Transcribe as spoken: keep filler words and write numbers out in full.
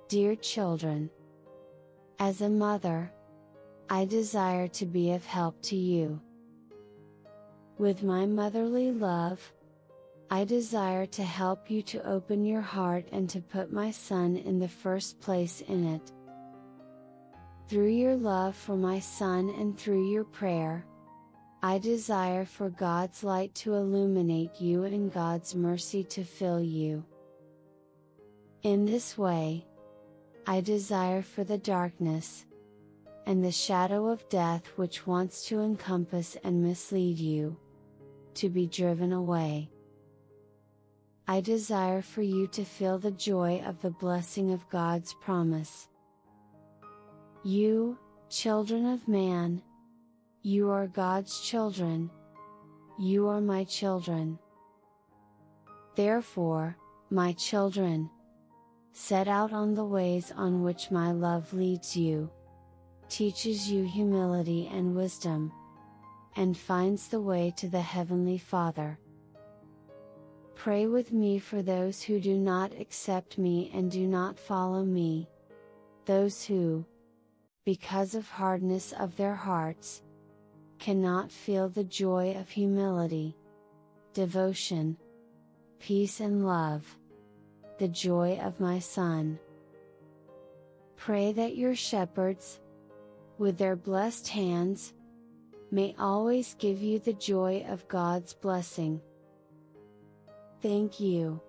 Dear children, as a mother, I desire to be of help to you. With my motherly love, I desire to help you to open your heart and to put my Son in the first place in it. Through your love for my Son and through your prayer, I desire for God's light to illuminate you and God's mercy to fill you. In this way, I desire for the darkness, and the shadow of death which wants to encompass and mislead you, to be driven away. I desire for you to feel the joy of the blessing of God's promise. You, children of man, you are God's children, you are my children. Therefore, my children, set out on the ways on which my love leads you, teaches you humility and wisdom, and finds the way to the Heavenly Father. Pray with me for those who do not accept me and do not follow me, those who, because of hardness of their hearts, cannot feel the joy of humility, devotion, peace and love, the joy of my Son. Pray that your shepherds, with their blessed hands, may always give you the joy of God's blessing. Thank you.